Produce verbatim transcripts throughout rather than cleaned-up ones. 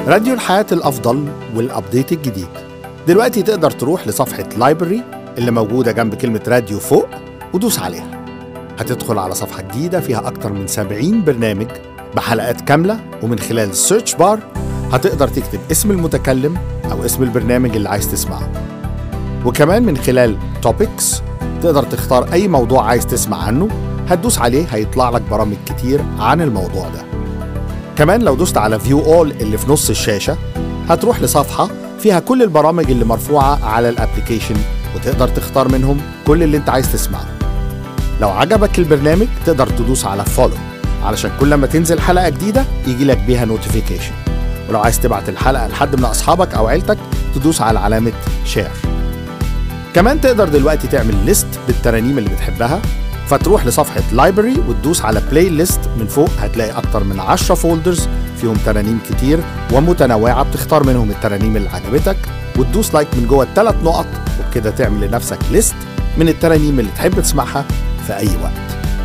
راديو الحياة الأفضل والأبديت الجديد. دلوقتي تقدر تروح لصفحة لايبرري اللي موجودة جنب كلمة راديو فوق ودوس عليها. هتدخل على صفحة جديدة فيها أكتر من سبعين برنامج بحلقات كاملة، ومن خلال السيرش بار هتقدر تكتب اسم المتكلم أو اسم البرنامج اللي عايز تسمعه. وكمان من خلال توبكس تقدر تختار أي موضوع عايز تسمع عنه، هتدوس عليه هيطلع لك برامج كتير عن الموضوع ده. كمان لو دوست على فيو اول اللي في نص الشاشة هتروح لصفحة فيها كل البرامج اللي مرفوعة على الابليكيشن، وتقدر تختار منهم كل اللي انت عايز تسمعه. لو عجبك البرنامج تقدر تدوس على فولو علشان كل ما تنزل حلقة جديدة يجي لك بيها نوتيفيكيشن. ولو عايز تبعت الحلقة لحد من أصحابك أو عيلتك تدوس على علامة شير. كمان تقدر دلوقتي تعمل ليست بالترانيم اللي بتحبها، فتروح لصفحة لايبرري وتدوس على بلاي ليست. من فوق هتلاقي أكتر من عشرة فولدرز فيهم ترانيم كتير ومتنوعة، بتختار منهم الترانيم اللي عجبتك وتدوس لايك من جوه الثلاث نقط، وبكده تعمل لنفسك ليست من الترانيم اللي تحب تسمعها في أي وقت.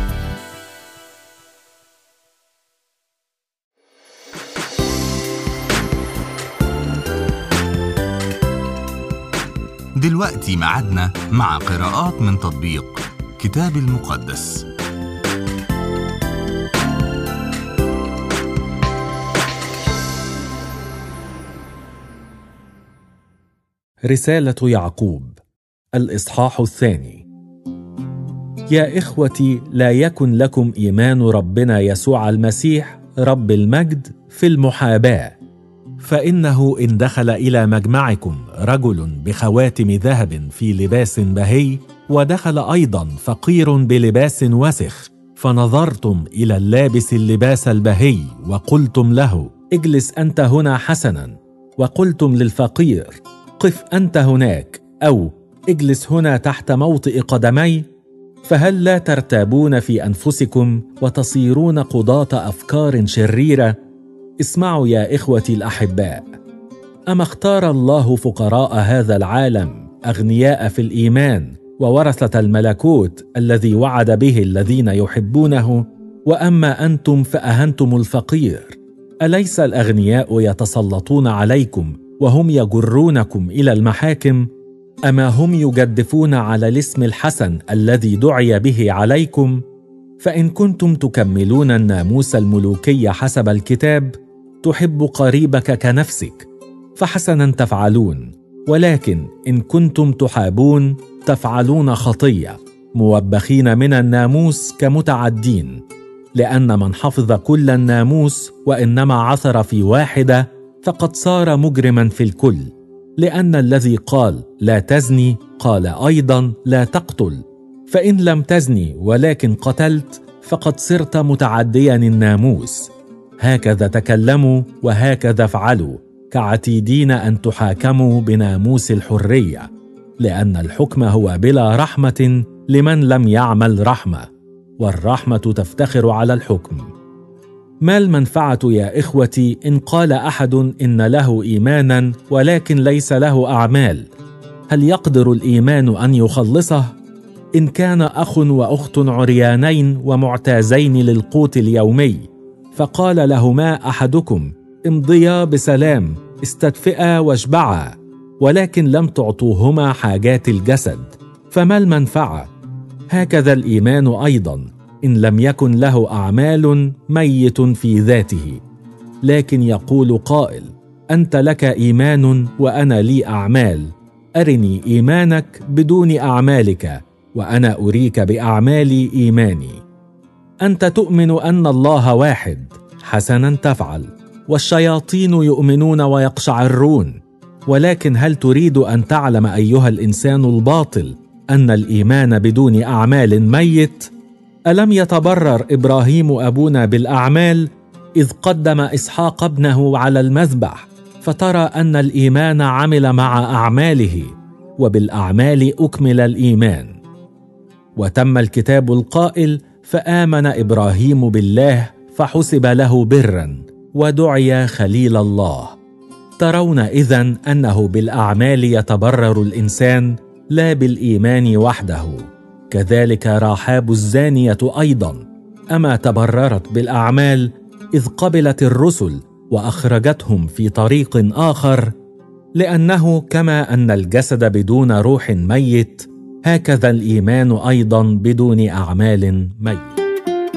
دلوقتي معادنا مع قراءات من تطبيق كتاب المقدس. رسالة يعقوب الإصحاح الثاني. يا إخوتي، لا يكن لكم إيمان ربنا يسوع المسيح رب المجد في المحاباة، فإنه إن دخل إلى مجمعكم رجل بخواتم ذهب في لباس بهي، ودخل أيضا فقير بلباس وسخ، فنظرتم إلى اللابس اللباس البهي وقلتم له اجلس أنت هنا حسنا، وقلتم للفقير قف أنت هناك، أو اجلس هنا تحت موطئ قدمي، فهل لا ترتابون في أنفسكم وتصيرون قضاة أفكار شريرة؟ اسمعوا يا إخوتي الأحباء، أما اختار الله فقراء هذا العالم أغنياء في الإيمان وورثة الملكوت الذي وعد به الذين يحبونه، وأما أنتم فأهنتم الفقير. أليس الأغنياء يتسلطون عليكم وهم يجرونكم إلى المحاكم؟ أما هم يجدفون على الاسم الحسن الذي دعي به عليكم؟ فإن كنتم تكملون الناموس الملوكي حسب الكتاب، تحب قريبك كنفسك، فحسنا تفعلون. ولكن إن كنتم تحابون تفعلون خطية، موبخين من الناموس كمتعدين. لأن من حفظ كل الناموس وإنما عثر في واحدة فقد صار مجرما في الكل. لأن الذي قال لا تزني قال أيضا لا تقتل، فإن لم تزني ولكن قتلت فقد صرت متعديا الناموس. هكذا تكلموا وهكذا افعلوا، كعتيدين أن تحاكموا بناموس الحرية، لأن الحكم هو بلا رحمة لمن لم يعمل رحمة، والرحمة تفتخر على الحكم. ما المنفعة يا إخوتي إن قال أحد إن له إيمانا ولكن ليس له أعمال؟ هل يقدر الإيمان أن يخلصه؟ إن كان أخ وأخت عريانين ومعتازين للقوت اليومي، فقال لهما أحدكم امضيا بسلام، استدفئا واشبعا، ولكن لم تعطوهما حاجات الجسد، فما المنفعة؟ هكذا الإيمان أيضا إن لم يكن له أعمال ميت في ذاته. لكن يقول قائل أنت لك إيمان وأنا لي أعمال، أرني إيمانك بدون أعمالك وأنا أريك بأعمالي إيماني. أنت تؤمن أن الله واحد، حسنا تفعل، والشياطين يؤمنون ويقشعرون. ولكن هل تريد أن تعلم أيها الإنسان الباطل أن الإيمان بدون أعمال ميت؟ ألم يتبرر إبراهيم أبونا بالأعمال إذ قدم إسحاق ابنه على المذبح؟ فترى أن الإيمان عمل مع أعماله، وبالأعمال أكمل الإيمان. وتم الكتاب القائل فآمن إبراهيم بالله فحسب له برا ودعي خليل الله. ترون إذن أنه بالأعمال يتبرر الإنسان لا بالإيمان وحده. كذلك راحاب الزانية أيضا، أما تبررت بالأعمال إذ قبلت الرسل وأخرجتهم في طريق آخر، لأنه كما أن الجسد بدون روح ميت، هكذا الإيمان أيضا بدون أعمال ميت.